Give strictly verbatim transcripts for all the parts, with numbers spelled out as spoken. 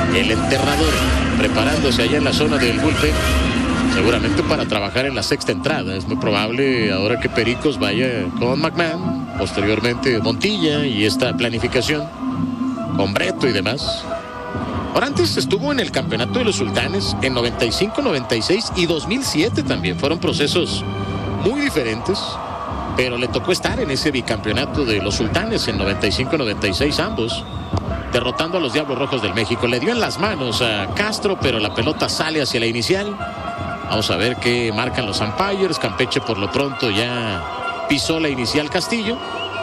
el enterrador, preparándose allá en la zona del bullpen, seguramente para trabajar en la sexta entrada. Es muy probable ahora que Pericos vaya con McMahon, posteriormente Montilla y esta planificación con Breto y demás. Ahora, antes estuvo en el campeonato de los Sultanes en noventa y cinco, noventa y seis y dos mil siete también. Fueron procesos muy diferentes, pero le tocó estar en ese bicampeonato de los Sultanes en noventa y cinco, noventa y seis ambos, derrotando a los Diablos Rojos del México. Le dio en las manos a Castro, pero la pelota sale hacia la inicial. Vamos a ver qué marcan los umpires. Campeche por lo pronto ya pisó la inicial Castillo.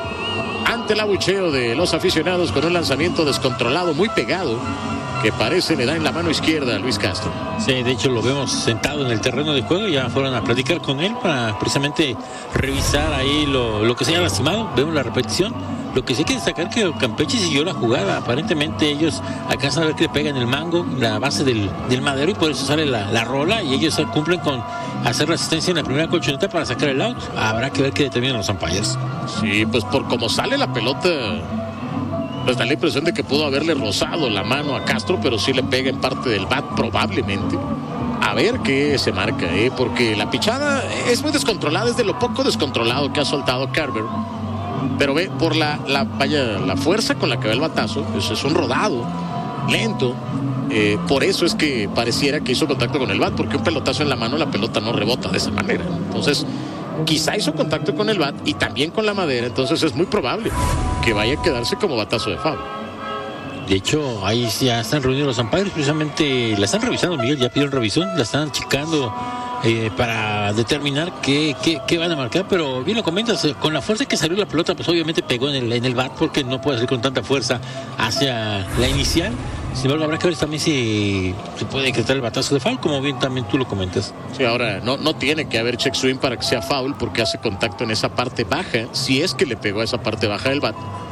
Ante el abucheo de los aficionados con un lanzamiento descontrolado, muy pegado, que parece le da en la mano izquierda a Luis Castro. Sí, de hecho lo vemos sentado en el terreno de juego. Ya fueron a platicar con él para precisamente revisar ahí lo, lo que se haya lastimado. Vemos la repetición. Lo que sí hay que destacar que Campeche siguió la jugada. Aparentemente ellos alcanzan a ver que le pegan el mango, la base del, del madero, y por eso sale la, la rola, y ellos cumplen con hacer la asistencia en la primera colchoneta para sacar el out. Habrá que ver qué determinan los umpires. Sí, pues por cómo sale la pelota, pues da la impresión de que pudo haberle rozado la mano a Castro, pero sí le pega en parte del bat probablemente. A ver qué se marca, ¿eh? Porque la pichada es muy descontrolada, es de lo poco descontrolado que ha soltado Carver. Pero ve, por la, la, vaya, la fuerza con la que va el batazo, pues es un rodado lento. Eh, por eso es que pareciera que hizo contacto con el bat, porque un pelotazo en la mano, la pelota no rebota de esa manera. Entonces, quizá hizo contacto con el bat y también con la madera. Entonces es muy probable que vaya a quedarse como batazo de foul. De hecho, ahí ya están reunidos los umpires, precisamente la están revisando, Miguel, ya pidieron revisión, la están checando eh, para determinar qué, qué, qué van a marcar, pero bien lo comentas, eh, con la fuerza que salió la pelota, pues obviamente pegó en el, en el bat, porque no puede salir con tanta fuerza hacia la inicial. Sin embargo, habrá que ver también si se puede decretar el batazo de foul, como bien también tú lo comentas. Sí, ahora no, no tiene que haber check swing para que sea foul, porque hace contacto en esa parte baja, si es que le pegó a esa parte baja del bat.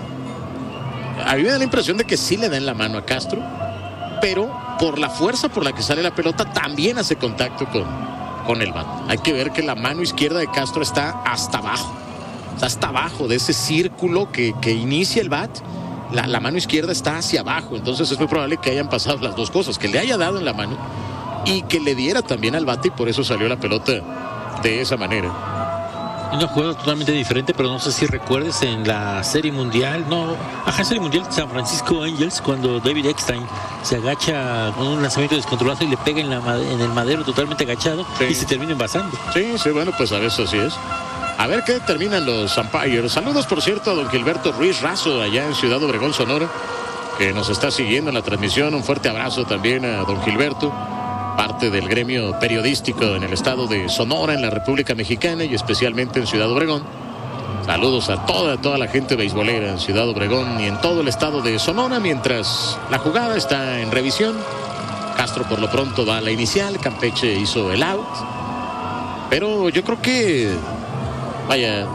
A mí me da la impresión de que sí le da en la mano a Castro, pero por la fuerza por la que sale la pelota también hace contacto con, con el bat. Hay que ver que la mano izquierda de Castro está hasta abajo, está hasta abajo de ese círculo que, que inicia el bat. La, la mano izquierda está hacia abajo, entonces es muy probable que hayan pasado las dos cosas, que le haya dado en la mano y que le diera también al bate, y por eso salió la pelota de esa manera. Una jugada totalmente diferente, pero no sé si recuerdes en la Serie Mundial, no, ajá, Serie Mundial San Francisco Angels, cuando David Eckstein se agacha con un lanzamiento descontrolado y le pega en, la, en el madero totalmente agachado, sí, y se termina envasando. Sí, sí, bueno, pues a veces así es. A ver qué determinan los umpires. Saludos, por cierto, a don Gilberto Ruiz Razo, allá en Ciudad Obregón, Sonora, que nos está siguiendo en la transmisión. Un fuerte abrazo también a don Gilberto, parte del gremio periodístico en el estado de Sonora, en la República Mexicana y especialmente en Ciudad Obregón. Saludos a toda, toda la gente beisbolera en Ciudad Obregón y en todo el estado de Sonora, mientras la jugada está en revisión. Castro por lo pronto va a la inicial, Campeche hizo el out, pero yo creo que, vaya,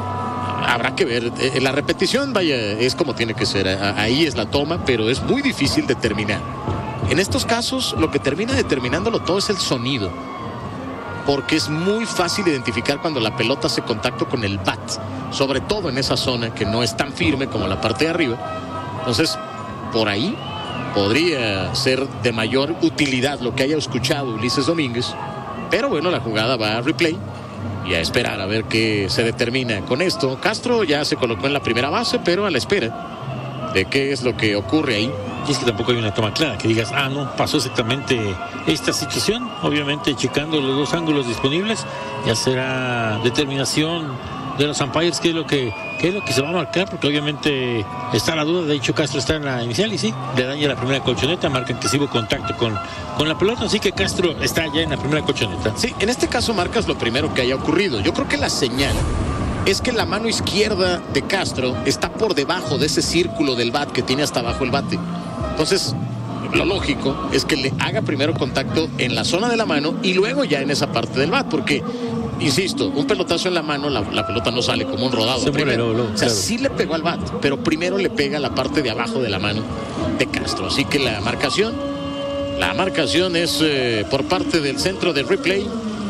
habrá que ver, eh, la repetición, vaya, es como tiene que ser, ahí es la toma, pero es muy difícil determinar. En estos casos, lo que termina determinándolo todo es el sonido, porque es muy fácil identificar cuando la pelota hace contacto con el bat, sobre todo en esa zona que no es tan firme como la parte de arriba. Entonces, por ahí podría ser de mayor utilidad lo que haya escuchado Ulises Domínguez, pero bueno, la jugada va a replay y a esperar a ver qué se determina con esto. Castro ya se colocó en la primera base, pero a la espera de qué es lo que ocurre ahí. Y es que tampoco hay una toma clara que digas, ah, no, pasó exactamente esta situación. Obviamente, checando los dos ángulos disponibles, ya será determinación de los umpires qué es lo que, qué es lo que se va a marcar, porque obviamente está la duda. De hecho, Castro está en la inicial y sí, le daña la primera colchoneta, marcan que sí hubo contacto con, con la pelota, así que Castro está ya en la primera colchoneta. Sí, en este caso marcas lo primero que haya ocurrido. Yo creo que la señal es que la mano izquierda de Castro está por debajo de ese círculo del bat que tiene hasta abajo el bate. Entonces, lo lógico es que le haga primero contacto en la zona de la mano y luego ya en esa parte del bat, porque, insisto, un pelotazo en la mano, la, la pelota no sale como un rodado. Se primero. Muere, lo, lo, o sea, claro. Sí le pegó al bat, pero primero le pega la parte de abajo de la mano de Castro. Así que la marcación, la marcación es eh, por parte del centro de replay.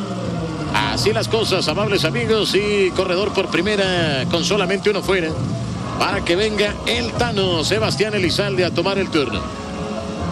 Así las cosas, amables amigos, y corredor por primera con solamente uno fuera, para que venga el Tano Sebastián Elizalde a tomar el turno.